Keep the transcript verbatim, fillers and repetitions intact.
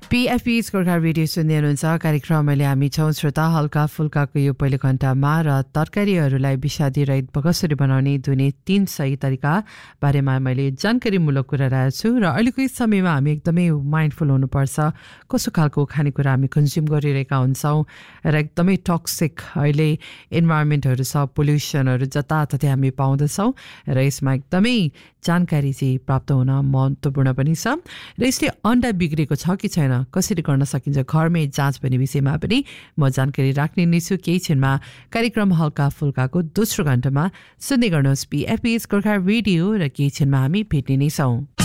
पीएफपीएस Gorkha radio सुन्दै हुनुहुन्छ कार्यक्रम अहिले हामी छौँ श्रोता हल्का फुल्काको यो पहिलो घण्टामा र तरकारीहरूलाई विषादी रहित कसरी बनाउने दुने तीन सही तरिका बारेमा मैले जानकारीमूलक कुरा राखेको छु र अहिलेको यस समयमा हामी एकदमै माइन्डफुल हुनुपर्छ कस्तो खालको खानेकुरा हामी कन्ज्युम गरिरहेका हुन्छौँ र एकदमै टक्सिक अहिले इन्भाइरोमेन्टहरू छ पोल्युसनहरू जताततै हामी पाउँदछौँ र यसमा एकदमै जानकारी चाहिँ प्राप्त हुन महत्त्वपूर्ण पनि छ र यसले अन्डा बिग्रेको छ कि छैन कसरी गर्न सकिन्छ घरमै जाँच भन्ने विषयमा पनि म जानकारी राख्ने नै छु केही क्षणमा कार्यक्रम हल्का फुल्काको दोस्रो घण्टामा सुन्दै गर्नुहोस् पीएफपीएस गोर्खा रेडियो र केही क्षणमा हामी भेट्ने नै छौँ